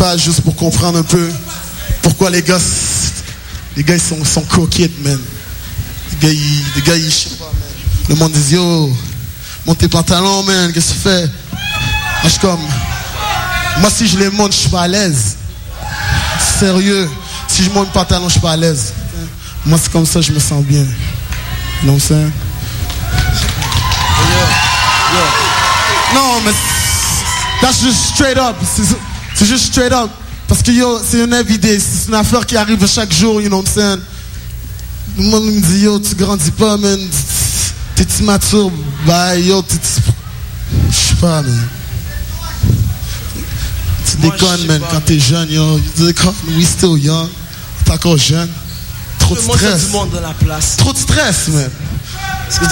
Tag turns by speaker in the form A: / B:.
A: base juste pour comprendre un peu pourquoi les gars ils sont coquettes, man. Les gars, ils, je sais pas, man. Le monde dit, yo, monte tes pantalons, man, qu'est-ce que tu fais? Moi, je suis comme, moi, si je les monte, je suis pas à l'aise. Sérieux, si je monte le pantalon, je suis pas à l'aise. Moi, c'est comme ça, je me sens bien. You know what I'm saying? Non, mais that's just straight up. C'est juste straight up. Parce que yo, c'est une évidence. C'est une affaire qui arrive chaque jour, you know what I'm saying? Le monde me dit, yo, tu grandis pas, man. T'es immature. Bah, yo, je sais pas, man. Tu déconnes, man, quand t'es jeune, yo. Tu déconnes, we still young. T'es encore jeune. Trop de stress.
B: Du monde dans la place.
A: Trop de stress, man.